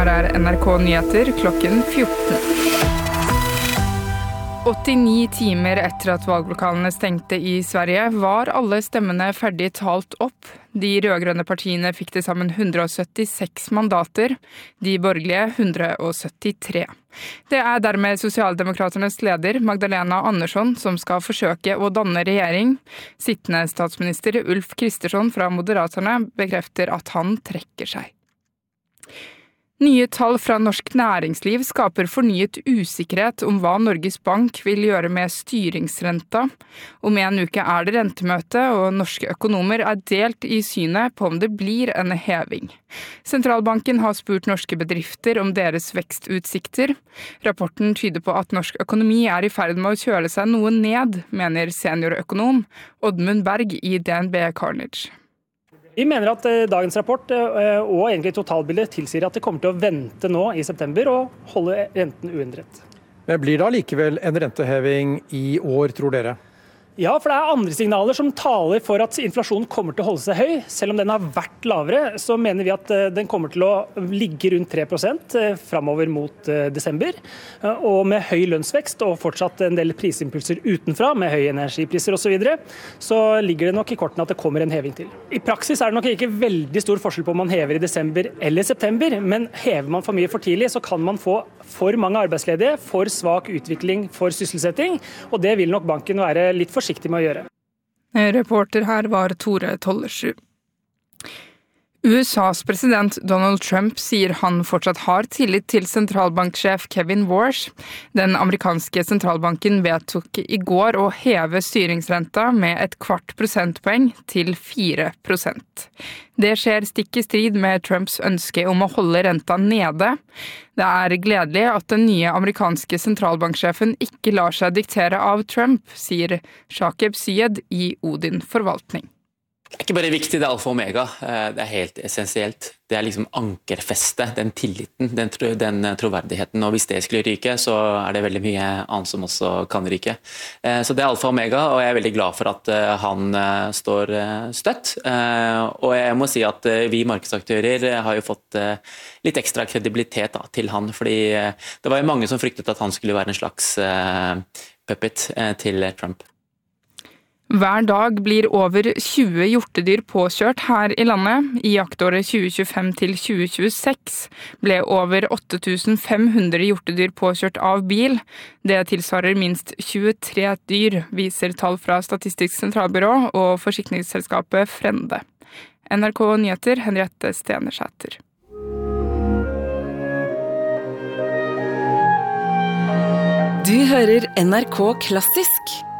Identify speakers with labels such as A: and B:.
A: Her NRK Nyheter klokken 14. 89 timer etter at valglokalene stengte I Sverige, var alle stemmene ferdig talt opp. De rødgrønne partiene fikk til sammen 176 mandater, de borgerlige 173. Det dermed Sosialdemokraternes leder Magdalena Andersson som skal forsøke å danne regjering. Sittende statsminister Ulf Kristersson fra Moderaterna bekrefter at han trekker seg. Nye tall fra norsk næringsliv skaper fornyet usikkerhet om hva Norges Bank vil gjøre med styringsrenta. Om en uke det rentemøte, og norske økonomer delt I synet på om det blir en heving. Sentralbanken har spurt norske bedrifter om deres vekstutsikter. Rapporten tyder på at norsk økonomi I ferd med å kjøle seg noe ned, mener seniorøkonom Oddmund Berg I DNB Carnegie.
B: Vi mener at dagens rapport og egentlig totalbildet tilsier at det kommer til å vente nå I september og holde renten uendret.
C: Men blir det likevel en renteheving I år, tror dere?
B: Ja, for det andre signaler som taler for at inflasjonen kommer til å holde seg høy. Selv om den har vært lavere, så mener vi at den kommer til å ligge rundt 3% fremover mot desember. Og med høy lønnsvekst og fortsatt en del prisimpulser utenfra, med høye energipriser og så ligger det nok I kortene at det kommer en heving til. I praksis det nok ikke veldig stor forskjell på om man hever I desember eller september, men hever man for mye for tidlig, så kan man få for mange arbeidsledige, for svak utvikling for sysselsetting, og det vil nok banken være litt forsiktig med å gjøre.
A: Reporter her var Tore Tollesju. USAs president Donald Trump sier han fortsatt har tillit til sentralbanksjef Kevin Warsh. Den amerikanske sentralbanken vedtok I går å heve styringsrenta med 0,25 prosentpoeng til 4%. Det skjer stikk I strid med Trumps ønske om å holde renta nede. Det gledelig at den nye amerikanske sentralbanksjefen ikke lar seg diktere av Trump, sier Shakeb Syed I Odin Forvaltning.
D: Det ikke bare viktig, det alfa og omega. Det helt essensielt. Det liksom ankerfestet, den tilliten, den troverdigheten. Og hvis det skulle ryke, så det veldig mye annet som også kan ryke. Så det alfa og omega, og jeg veldig glad for at han står støtt. Og jeg må si at vi markedsaktører har jo fått litt ekstra kredibilitet til han, fordi det var jo mange som fryktet at han skulle være en slags puppet til Trump.
A: Hver dag blir over 20 hjortedyr påkjørt her I landet. I jaktåret 2025 til 2026 ble over 8500 hjortedyr påkjørt av bil. Det tilsvarer minst 23 dyr, viser tall fra Statistisk sentralbyrå og forsikringsselskapet Frende. NRK Nyheter, Henriette Stenersæter.
E: Du hører NRK Klassisk.